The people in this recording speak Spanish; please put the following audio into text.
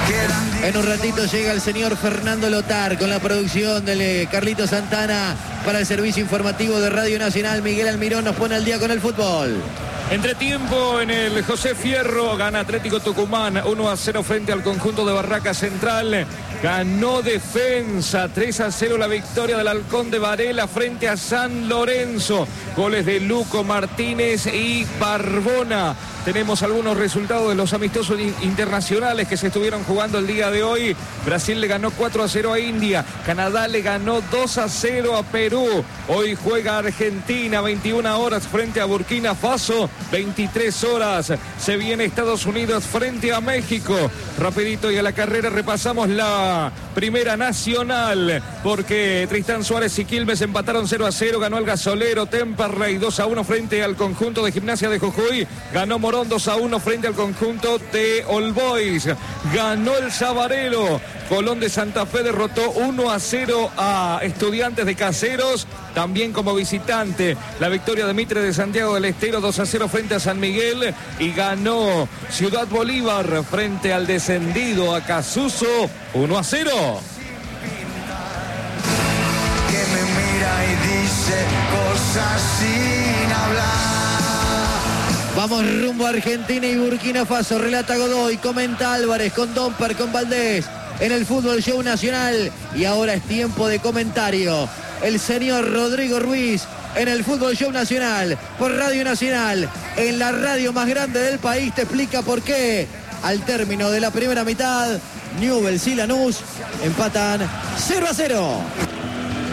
En un ratito llega el señor Fernando Lotar con la producción de Carlito Santana para el servicio informativo de Radio Nacional. Miguel Almirón nos pone al día con el fútbol. Entretiempo en el José Fierro, gana Atlético Tucumán 1-0 frente al conjunto de Barraca Central. Ganó Defensa 3-0 la victoria del Halcón de Varela frente a San Lorenzo. Goles de Luco Martínez y Barbona. Tenemos algunos resultados de los amistosos internacionales que se estuvieron jugando el día de hoy. Brasil le ganó 4-0 a India. Canadá le ganó 2-0 a Perú. Hoy juega Argentina 21 horas frente a Burkina Faso. 23 horas se viene Estados Unidos frente a México. Rapidito y a la carrera repasamos la Primera Nacional, porque Tristán Suárez y Quilmes empataron 0-0. Ganó el Gasolero. Temperley 2-1 frente al conjunto de Gimnasia de Jujuy. Ganó Morón 2-1 frente al conjunto de All Boys. Ganó el Sabarelo. Colón de Santa Fe derrotó 1-0 a Estudiantes de Caseros, también como visitante. La victoria de Mitre de Santiago del Estero 2-0 frente a San Miguel. Y ganó Ciudad Bolívar frente al descendido Acasuso 1-0. Que me mira y dice cosas sin hablar. Vamos rumbo a Argentina y Burkina Faso. Relata Godoy, comenta Álvarez, con Domper, con Valdés. En el Fútbol Show Nacional. Y ahora es tiempo de comentario. El señor Rodrigo Ruiz en el Fútbol Show Nacional. Por Radio Nacional. En la radio más grande del país. Te explica por qué. Al término de la primera mitad, Newell's y Lanús empatan 0-0.